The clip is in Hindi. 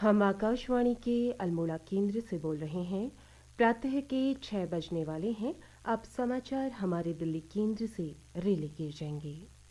हम आकाशवाणी के अल्मोड़ा केंद्र से बोल रहे हैं। प्रातः के 6 बजने वाले हैं। अब समाचार हमारे दिल्ली केंद्र से रिले किए जाएंगे।